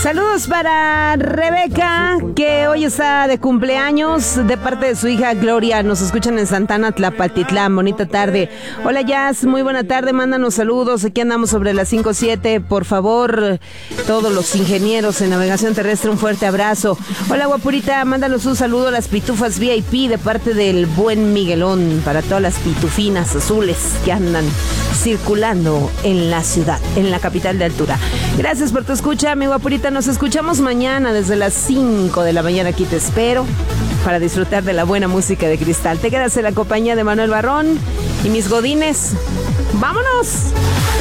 Saludos para Rebeca, que hoy está de cumpleaños, de parte de su hija Gloria. Nos escuchan en Santana, Tlapatitlán. Bonita tarde. Hola Jazz, muy buena tarde. Mándanos saludos. Aquí andamos sobre las 5:07. Por favor, todos los ingenieros en navegación terrestre, un fuerte abrazo. Hola Guapurita, mándanos un saludo a las pitufas VIP de parte del buen Miguelón, para todas las pitufinas azules que andan circulando en la ciudad, en la capital de altura. Gracias por tu escucha, mi Guapurita. Nos escuchamos mañana desde las 5 de la mañana. Aquí te espero para disfrutar de la buena música de Cristal. Te quedas en la compañía de Manuel Barrón y mis godines. ¡Vámonos!